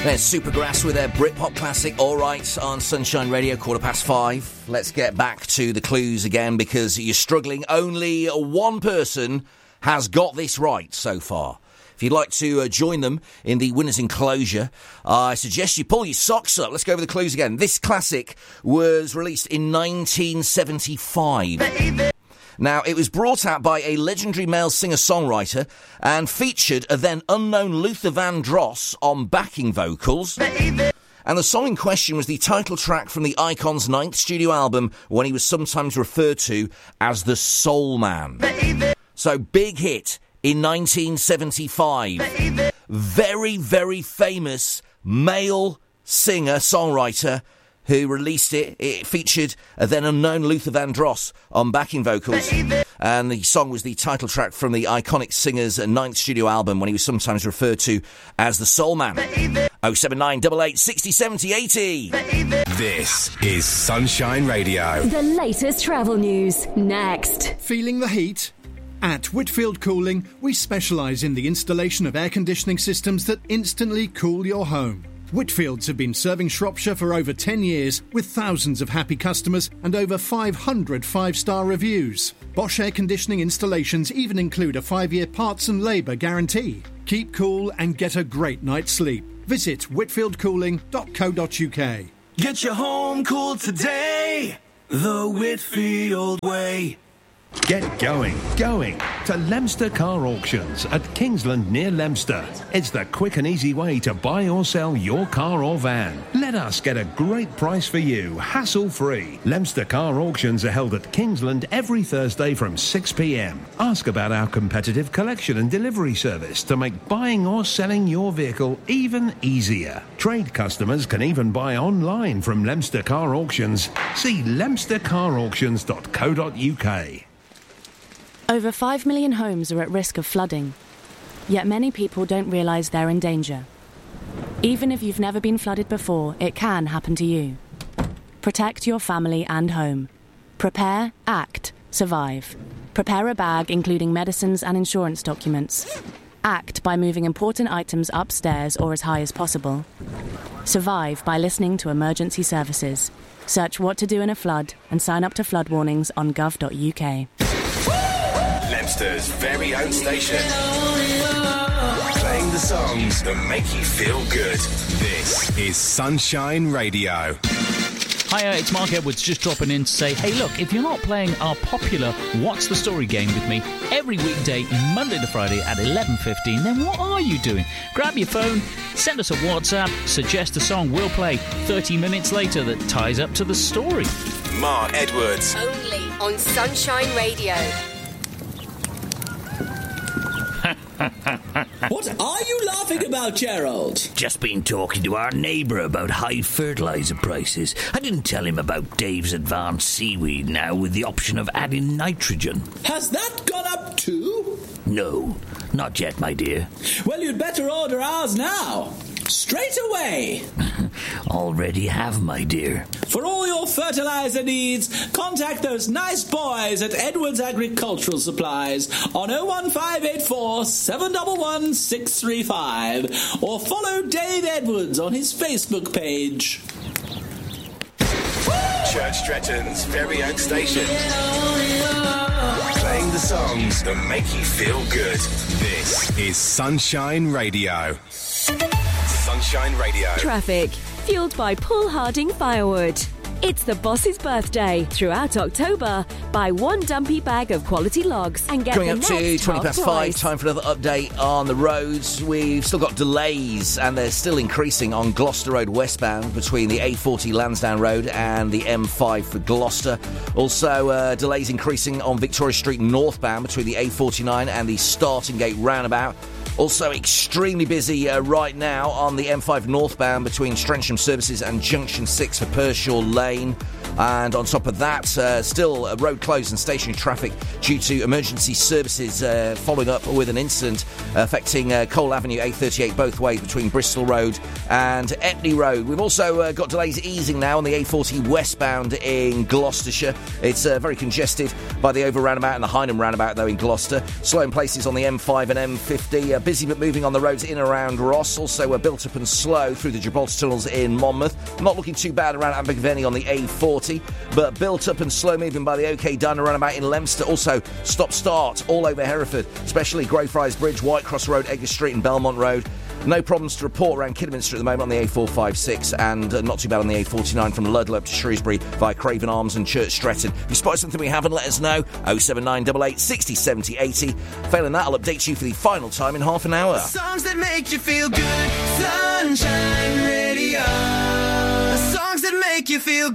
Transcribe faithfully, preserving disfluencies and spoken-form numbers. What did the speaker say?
There's Supergrass with their Britpop classic, All Right, on Sunshine Radio, quarter past five. Let's get back to the clues again, because you're struggling. Only one person has got this right so far. If you'd like to uh, join them in the winner's enclosure, uh, I suggest you pull your socks up. Let's go over the clues again. This classic was released in nineteen seventy-five. Baby. Now, it was brought out by a legendary male singer-songwriter and featured a then unknown Luther Vandross on backing vocals. Baby. And the song in question was the title track from the Icon's ninth studio album, when he was sometimes referred to as the Soul Man. Baby. So, big hit in nineteen seventy-five. Baby. Very, very famous male singer-songwriter who released it. It featured a then unknown Luther Vandross on backing vocals. Baby. And the song was the title track from the iconic singer's ninth studio album, when he was sometimes referred to as the Soul Man. oh seven nine eight eight six oh seven oh eighty. Baby. This is Sunshine Radio. The latest travel news, next. Feeling the heat? At Whitfield Cooling, we specialise in the installation of air conditioning systems that instantly cool your home. Whitfields have been serving Shropshire for over ten years, with thousands of happy customers and over five hundred five-star reviews. Bosch air conditioning installations even include a five-year parts and labour guarantee. Keep cool and get a great night's sleep. Visit whitfield cooling dot co dot uk. Get your home cooled today, the Whitfield way. Get going, going to Leominster Car Auctions at Kingsland near Leominster. It's the quick and easy way to buy or sell your car or van. Let us get a great price for you, hassle-free. Leominster Car Auctions are held at Kingsland every Thursday from six p m. Ask about our competitive collection and delivery service to make buying or selling your vehicle even easier. Trade customers can even buy online from Leominster Car Auctions. See leominster car auctions dot co dot uk. Over five million homes are at risk of flooding, yet many people don't realise they're in danger. Even if you've never been flooded before, it can happen to you. Protect your family and home. Prepare, act, survive. Prepare a bag including medicines and insurance documents. Act by moving important items upstairs or as high as possible. Survive by listening to emergency services. Search what to do in a flood and sign up to flood warnings on gov dot uk. Leominster's very own station. Playing the songs that make you feel good. This is Sunshine Radio. Hiya, it's Mark Edwards, just dropping in to say, hey look, if you're not playing our popular What's the Story game with me every weekday, Monday to Friday at eleven fifteen, then what are you doing? Grab your phone, send us a WhatsApp, suggest a song we'll play thirty minutes later that ties up to the story. Mark Edwards. Only on Sunshine Radio. What are you laughing about, Gerald? Just been talking to our neighbour about high fertiliser prices. I didn't tell him about Dave's Advanced Seaweed now with the option of adding nitrogen. Has that gone up too? No, not yet, my dear. Well, you'd better order ours now. Straight away. Already have, my dear. For all your fertiliser needs, contact those nice boys at Edwards Agricultural Supplies on oh one five eight four, seven one one, six three five or follow Dave Edwards on his Facebook page. Church Stretton's very own station. Playing the songs that make you feel good. This is Sunshine Radio. Sunshine Radio. Traffic, fueled by Paul Harding Firewood. It's the boss's birthday. Throughout October, buy one dumpy bag of quality logs and get Going the up next to twenty past five, price. time for another update on the roads. We've still got delays, and they're still increasing on Gloucester Road westbound between the A forty Lansdowne Road and the M five for Gloucester. Also, uh, delays increasing on Victoria Street northbound between the A forty-nine and the Starting Gate roundabout. Also extremely busy uh, right now on the M five northbound between Strensham Services and Junction six for Pershaw Lane. And on top of that, uh, still uh, road closed and stationary traffic due to emergency services uh, following up with an incident affecting uh, Cole Avenue A thirty-eight both ways between Bristol Road and Etney Road. We've also uh, got delays easing now on the A forty westbound in Gloucestershire. It's uh, very congested by the over roundabout and the Hynham roundabout, though, in Gloucester. Slow in places on the M five and M fifty, uh, busy but moving on the roads in and around Ross. Also uh, built up and slow through the Gibraltar tunnels in Monmouth. Not looking too bad around Abergavenny on the A forty, but built up and slow moving by the OK Diner roundabout in Leominster. Also stop-start all over Hereford, especially Greyfriars Bridge, Whitecross Road, Edgar Street and Belmont Road. No problems to report around Kidderminster at the moment on the A four fifty-six, and uh, not too bad on the A forty-nine from Ludlow up to Shrewsbury via Craven Arms and Church Stretton. If you spotted something we haven't, let us know. oh seven nine eight eight, six oh, seven oh, eight oh. Failing that, I'll update you for the final time in half an hour. Songs that make you feel good. Sunshine Radio. Songs that make you feel good.